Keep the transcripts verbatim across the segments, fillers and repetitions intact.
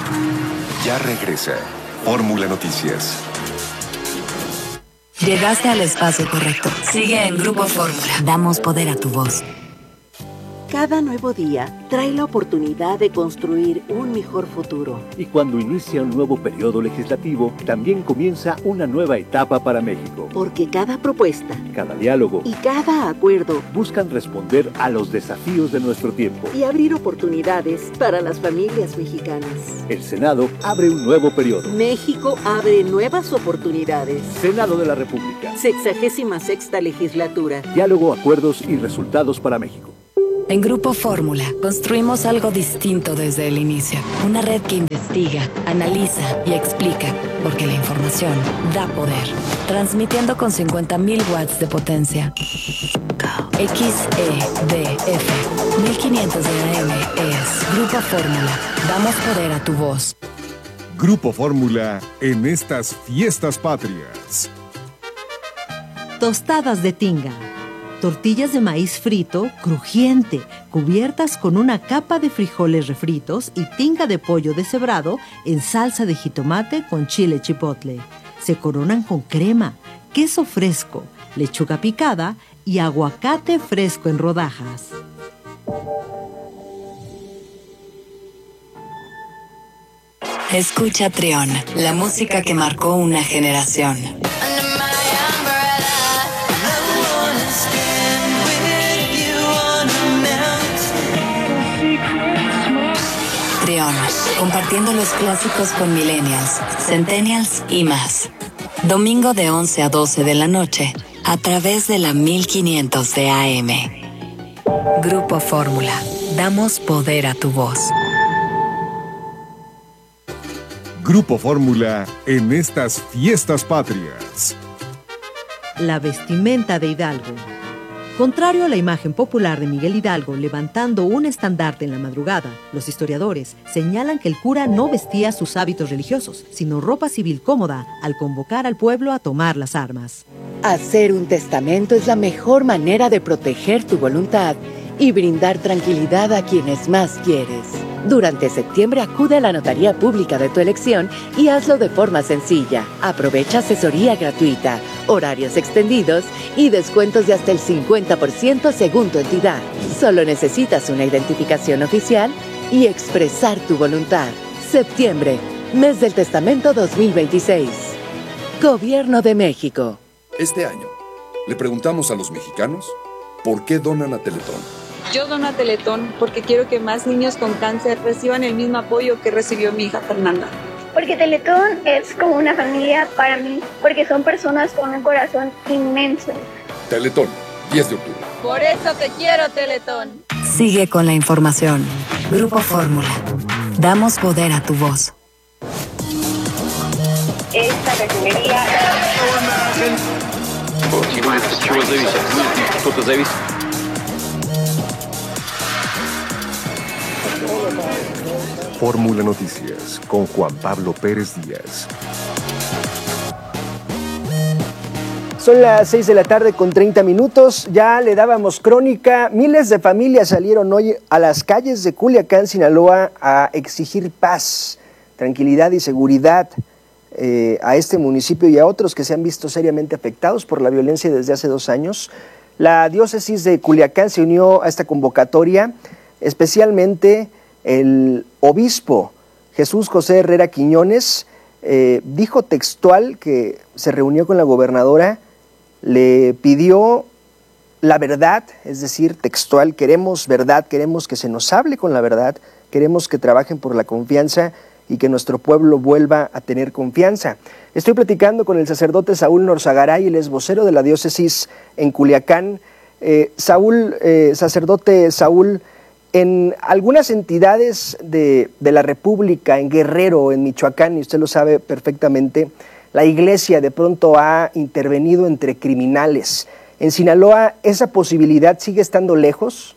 Ya regresa Fórmula Noticias. Llegaste al espacio correcto. Sigue en Grupo Fórmula. Damos poder a tu voz. Cada nuevo día trae la oportunidad de construir un mejor futuro. Y cuando inicia un nuevo periodo legislativo, también comienza una nueva etapa para México. Porque cada propuesta, cada diálogo y cada acuerdo buscan responder a los desafíos de nuestro tiempo y abrir oportunidades para las familias mexicanas. El Senado abre un nuevo periodo. México abre nuevas oportunidades. Senado de la República. Sexagésima sexta legislatura. Diálogo, acuerdos y resultados para México. En Grupo Fórmula, construimos algo distinto desde el inicio. Una red que investiga, analiza y explica, porque la información da poder. Transmitiendo con cincuenta mil watts de potencia. X E D F mil quinientos de A M es Grupo Fórmula. Damos poder a tu voz. Grupo Fórmula en estas fiestas patrias. Tostadas de tinga. Tortillas de maíz frito, crujiente, cubiertas con una capa de frijoles refritos y tinga de pollo deshebrado en salsa de jitomate con chile chipotle. Se coronan con crema, queso fresco, lechuga picada y aguacate fresco en rodajas. Escucha Trión, la música que marcó una generación. Trión, compartiendo los clásicos con millennials, centennials y más. Domingo de once a doce de la noche, a través de la mil quinientos de A M. Grupo Fórmula, damos poder a tu voz. Grupo Fórmula en estas fiestas patrias. La vestimenta de Hidalgo. Contrario a la imagen popular de Miguel Hidalgo levantando un estandarte en la madrugada, los historiadores señalan que el cura no vestía sus hábitos religiosos, sino ropa civil cómoda al convocar al pueblo a tomar las armas. Hacer un testamento es la mejor manera de proteger tu voluntad y brindar tranquilidad a quienes más quieres. Durante septiembre acude a la notaría pública de tu elección y hazlo de forma sencilla. Aprovecha asesoría gratuita, horarios extendidos y descuentos de hasta el cincuenta por ciento según tu entidad. Solo necesitas una identificación oficial y expresar tu voluntad. Septiembre, mes del testamento dos mil veintiséis. Gobierno de México. Este año, le preguntamos a los mexicanos por qué donan a Teletón. Yo dono a Teletón porque quiero que más niños con cáncer reciban el mismo apoyo que recibió mi hija Fernanda. Porque Teletón es como una familia para mí, porque son personas con un corazón inmenso. Teletón, diez de octubre. Por eso te quiero, Teletón. Sigue con la información. Grupo Fórmula. Damos poder a tu voz. Esta refinería... Fórmula Noticias con Juan Pablo Pérez Díaz. Son las seis de la tarde con treinta minutos, ya le dábamos crónica. Miles de familias salieron hoy a las calles de Culiacán, Sinaloa, a exigir paz, tranquilidad y seguridad eh, a este municipio y a otros que se han visto seriamente afectados por la violencia desde hace dos años. La diócesis de Culiacán se unió a esta convocatoria, especialmente el obispo Jesús José Herrera Quiñones eh, dijo textual que se reunió con la gobernadora, le pidió la verdad, es decir, textual, queremos verdad, queremos que se nos hable con la verdad, queremos que trabajen por la confianza y que nuestro pueblo vuelva a tener confianza. Estoy platicando con el sacerdote Saúl Norzagaray, él es vocero de la diócesis en Culiacán. Eh, Saúl, eh, sacerdote Saúl, en algunas entidades de, de la República, en Guerrero, en Michoacán, y usted lo sabe perfectamente, la iglesia de pronto ha intervenido entre criminales. En Sinaloa, ¿esa posibilidad sigue estando lejos?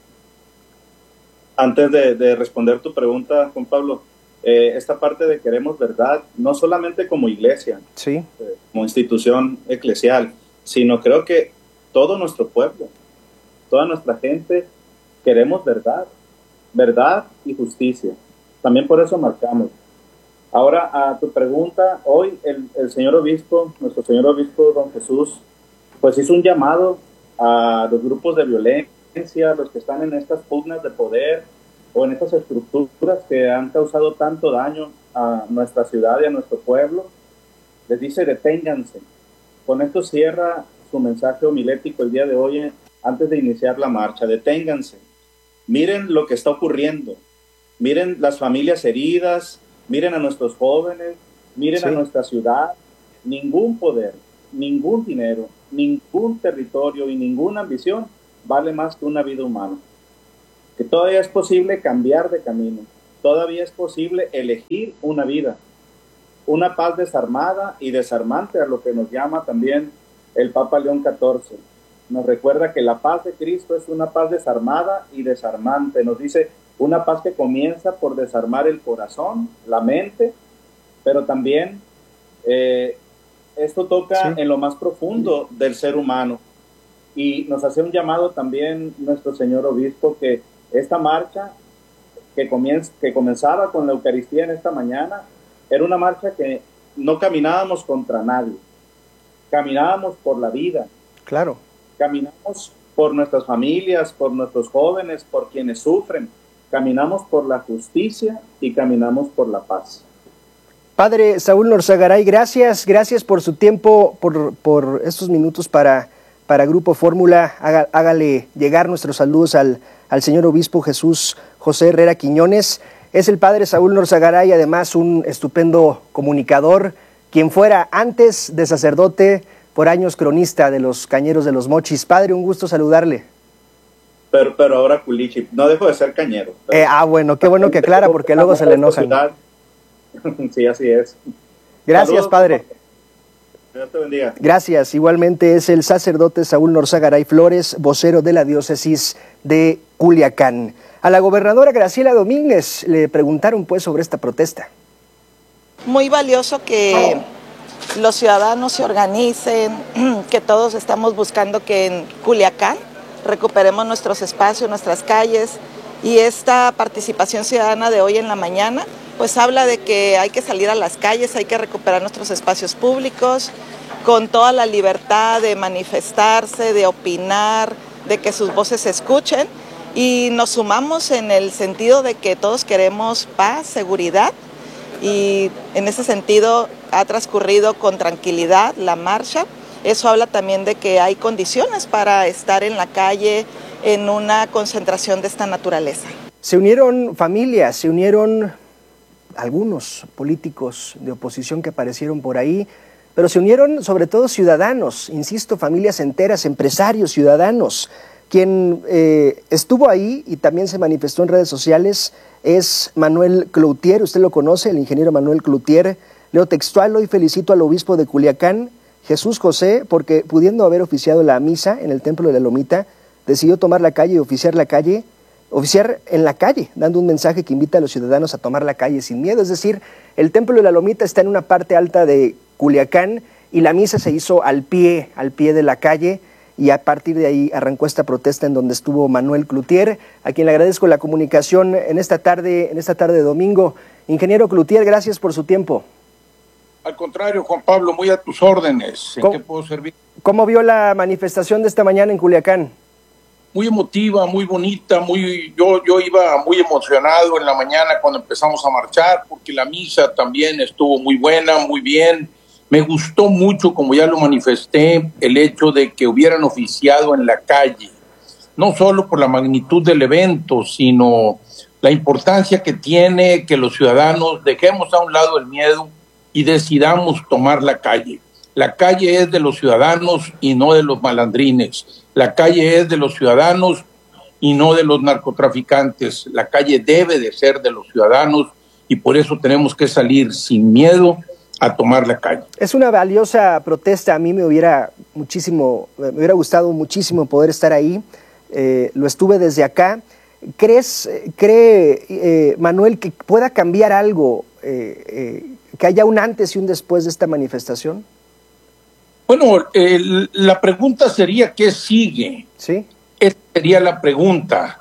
Antes de, de responder tu pregunta, Juan Pablo, eh, esta parte de queremos verdad, no solamente como iglesia, sí, eh, como institución eclesial, sino creo que todo nuestro pueblo, toda nuestra gente, queremos verdad, verdad y justicia. También por eso marcamos. Ahora, a tu pregunta, hoy el, el señor obispo, nuestro señor obispo don Jesús, pues hizo un llamado a los grupos de violencia, los que están en estas pugnas de poder o en estas estructuras que han causado tanto daño a nuestra ciudad y a nuestro pueblo. Les dice, deténganse. Con esto cierra su mensaje homilético el día de hoy, antes de iniciar la marcha. Deténganse. Miren lo que está ocurriendo. Miren las familias heridas, miren a nuestros jóvenes, miren sí. a nuestra ciudad. Ningún poder, ningún dinero, ningún territorio y ninguna ambición vale más que una vida humana. Que todavía es posible cambiar de camino. Todavía es posible elegir una vida. Una paz desarmada y desarmante, a lo que nos llama también el Papa León catorce. Nos recuerda que la paz de Cristo es una paz desarmada y desarmante. Nos dice una paz que comienza por desarmar el corazón, la mente, pero también eh, esto toca sí. en lo más profundo del ser humano. Y nos hace un llamado también nuestro señor obispo que esta marcha que, comienza, que comenzaba con la Eucaristía en esta mañana era una marcha que no caminábamos contra nadie, caminábamos por la vida. Claro. Caminamos por nuestras familias, por nuestros jóvenes, por quienes sufren. Caminamos por la justicia y caminamos por la paz. Padre Saúl Norzagaray, gracias, gracias por su tiempo, por, por estos minutos para, para Grupo Fórmula. Haga, hágale llegar nuestros saludos al, al señor obispo Jesús José Herrera Quiñones. Es el padre Saúl Norzagaray, además un estupendo comunicador, quien fuera antes de sacerdote, por años cronista de los Cañeros de los Mochis. Padre, un gusto saludarle. Pero, pero ahora culichi, no dejo de ser cañero. Eh, ah, bueno, qué bueno que aclara, porque luego se le enojan. Sí, así es. Gracias, Saludos, padre. Dios te bendiga. Gracias. Igualmente es el sacerdote Saúl Norzagaray Flores, vocero de la diócesis de Culiacán. A la gobernadora Graciela Domínguez le preguntaron pues sobre esta protesta. Muy valioso que los ciudadanos se organicen, que todos estamos buscando que en Culiacán recuperemos nuestros espacios, nuestras calles, y esta participación ciudadana de hoy en la mañana pues habla de que hay que salir a las calles, hay que recuperar nuestros espacios públicos con toda la libertad de manifestarse, de opinar, de que sus voces se escuchen, y nos sumamos en el sentido de que todos queremos paz, seguridad, y en ese sentido ha transcurrido con tranquilidad la marcha. Eso habla también de que hay condiciones para estar en la calle en una concentración de esta naturaleza. Se unieron familias, se unieron algunos políticos de oposición que aparecieron por ahí, pero se unieron sobre todo ciudadanos, insisto, familias enteras, empresarios, ciudadanos. Quien eh, estuvo ahí y también se manifestó en redes sociales es Manuel Cloutier. Usted lo conoce, el ingeniero Manuel Cloutier. Leo textual: hoy felicito al obispo de Culiacán, Jesús José, porque pudiendo haber oficiado la misa en el Templo de la Lomita, decidió tomar la calle y oficiar la calle, oficiar en la calle, dando un mensaje que invita a los ciudadanos a tomar la calle sin miedo. Es decir, el Templo de la Lomita está en una parte alta de Culiacán y la misa se hizo al pie, al pie de la calle, y a partir de ahí arrancó esta protesta en donde estuvo Manuel Cloutier, a quien le agradezco la comunicación en esta tarde, en esta tarde de domingo. Ingeniero Cloutier, gracias por su tiempo. Al contrario, Juan Pablo, muy a tus órdenes. ¿En qué puedo servir? ¿Cómo vio la manifestación de esta mañana en Culiacán? Muy emotiva, muy bonita, muy yo yo iba muy emocionado en la mañana cuando empezamos a marchar, porque la misa también estuvo muy buena, muy bien. Me gustó mucho, como ya lo manifesté, el hecho de que hubieran oficiado en la calle, no solo por la magnitud del evento, sino la importancia que tiene que los ciudadanos dejemos a un lado el miedo y decidamos tomar la calle. La calle es de los ciudadanos y no de los malandrines. La calle es de los ciudadanos y no de los narcotraficantes. La calle debe de ser de los ciudadanos y por eso tenemos que salir sin miedo a tomar la calle. Es una valiosa protesta. A mí me hubiera muchísimo, me hubiera gustado muchísimo poder estar ahí. Eh, lo estuve desde acá. ¿Crees, cree eh, Manuel, que pueda cambiar algo, eh, eh, que haya un antes y un después de esta manifestación? Bueno, el, la pregunta sería ¿qué sigue? Sí. Esa sería la pregunta,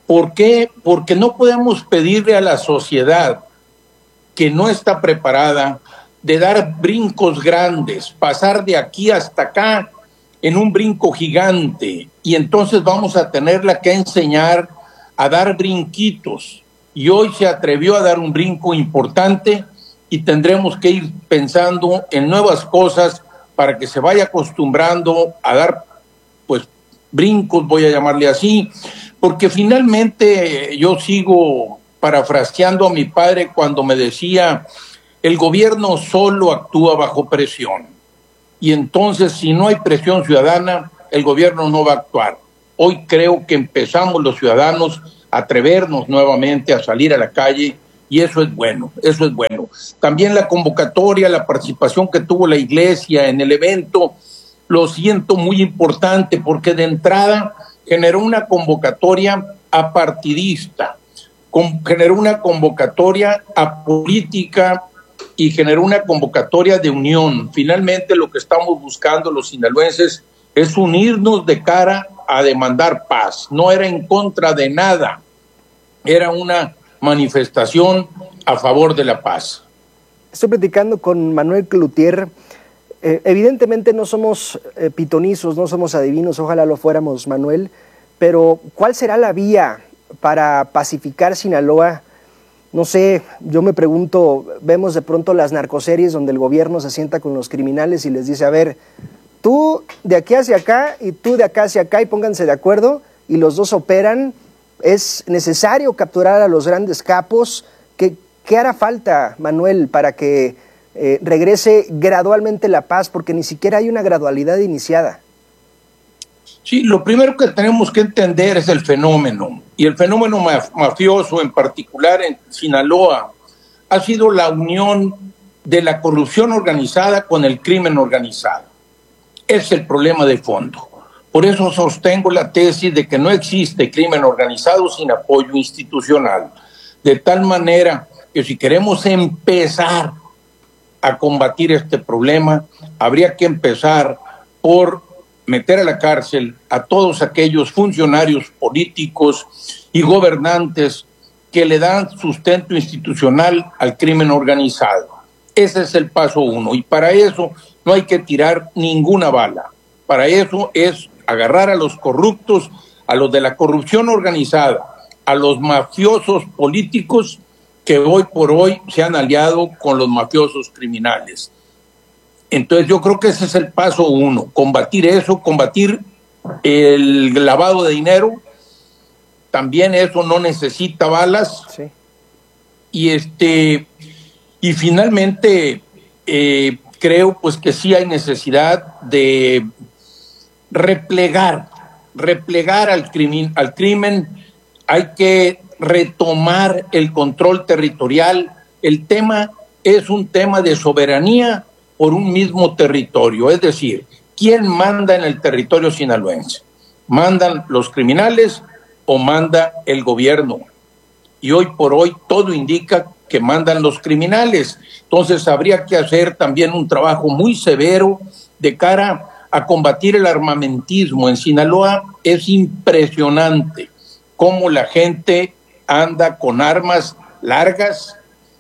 ¿Por qué? Porque no podemos pedirle a la sociedad que no está preparada de dar brincos grandes, pasar de aquí hasta acá en un brinco gigante, y entonces vamos a tenerla que enseñar a dar brinquitos. Y hoy se atrevió a dar un brinco importante y tendremos que ir pensando en nuevas cosas para que se vaya acostumbrando a dar, pues, brincos, voy a llamarle así, porque finalmente yo sigo parafraseando a mi padre cuando me decía: el gobierno solo actúa bajo presión, y entonces si no hay presión ciudadana, el gobierno no va a actuar. Hoy creo que empezamos los ciudadanos a atrevernos nuevamente a salir a la calle, y eso es bueno, eso es bueno. También la convocatoria, la participación que tuvo la iglesia en el evento, lo siento muy importante, porque de entrada generó una convocatoria apartidista, con, generó una convocatoria apolítica y generó una convocatoria de unión. Finalmente lo que estamos buscando los sinaloenses es unirnos de cara a demandar paz. No era en contra de nada, era una manifestación a favor de la paz. Estoy platicando con Manuel Cloutier. Eh, evidentemente no somos eh, pitonizos, no somos adivinos, ojalá lo fuéramos, Manuel, pero ¿cuál será la vía para pacificar Sinaloa? No sé, yo me pregunto, vemos de pronto las narcoseries donde el gobierno se sienta con los criminales y les dice: a ver, tú de aquí hacia acá y tú de acá hacia acá, y pónganse de acuerdo, y los dos operan. Es necesario capturar a los grandes capos. ¿Qué, qué hará falta, Manuel, para que eh, regrese gradualmente la paz? Porque ni siquiera hay una gradualidad iniciada. Sí, lo primero que tenemos que entender es el fenómeno, y el fenómeno maf- mafioso en particular en Sinaloa ha sido la unión de la corrupción organizada con el crimen organizado. Es el problema de fondo. Por eso sostengo la tesis de que no existe crimen organizado sin apoyo institucional. De tal manera que si queremos empezar a combatir este problema, habría que empezar por meter a la cárcel a todos aquellos funcionarios políticos y gobernantes que le dan sustento institucional al crimen organizado. Ese es el paso uno, y para eso no hay que tirar ninguna bala. Para eso es agarrar a los corruptos, a los de la corrupción organizada, a los mafiosos políticos que hoy por hoy se han aliado con los mafiosos criminales. Entonces yo creo que ese es el paso uno, combatir eso, combatir el lavado de dinero. También eso no necesita balas. Sí. Y este y finalmente eh, creo pues que sí hay necesidad de replegar, replegar al crimen, al crimen. Hay que retomar el control territorial. El tema es un tema de soberanía por un mismo territorio, es decir, ¿quién manda en el territorio sinaloense? ¿Mandan los criminales o manda el gobierno? Y hoy por hoy todo indica que mandan los criminales. Entonces habría que hacer también un trabajo muy severo de cara a combatir el armamentismo. En Sinaloa es impresionante cómo la gente anda con armas largas,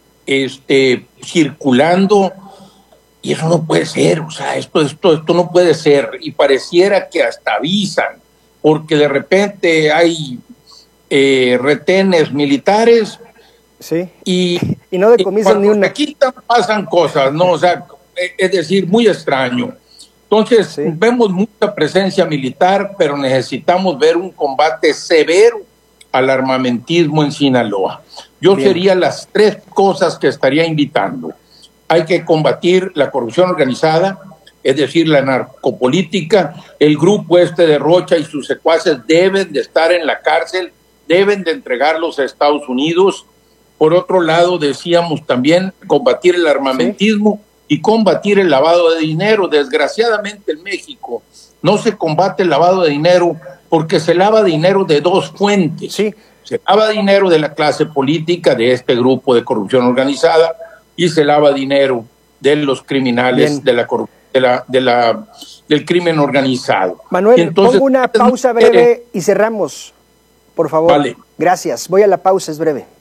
este, circulando. Y eso no puede ser, o sea, esto, esto, esto no puede ser. Y pareciera que hasta avisan, porque de repente hay eh, retenes militares. Sí. Y, y no decomisan ni una. Aquí pasan cosas, ¿no? O sea, es decir, muy extraño. Entonces, sí, vemos mucha presencia militar, pero necesitamos ver un combate severo al armamentismo en Sinaloa. Yo Bien. sería las tres cosas que estaría invitando. Hay que combatir la corrupción organizada, es decir, la narcopolítica. El grupo este de Rocha y sus secuaces deben de estar en la cárcel, deben de entregarlos a Estados Unidos. Por otro lado, decíamos también combatir el armamentismo sí. y combatir el lavado de dinero. Desgraciadamente en México no se combate el lavado de dinero porque se lava dinero de dos fuentes. Sí. Se lava dinero de la clase política, de este grupo de corrupción organizada, y se lava dinero de los criminales de la, de la de la del crimen organizado. Manuel, Entonces, pongo una pausa breve y cerramos. por favor. Vale. Gracias. Voy a la pausa, es breve.